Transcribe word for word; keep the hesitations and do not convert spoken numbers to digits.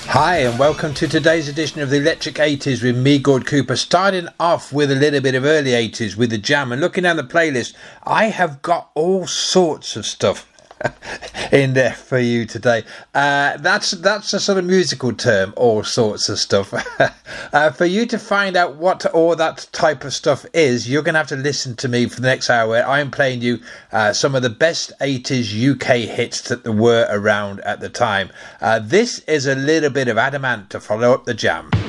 Hi and welcome to today's edition of the Electric eighties with me, Gord Cooper, starting off with a little bit of early eighties with the Jam. And looking down the playlist, I have got all sorts of stuff in there for you today. Uh, that's that's a sort of musical term, all sorts of stuff. uh, for you to find out what all that type of stuff is, you're going to have to listen to me for the next hour, where I'm playing you uh, some of the best eighties U K hits that there were around at the time. Uh, this is a little bit of Adamant to follow up the Jam.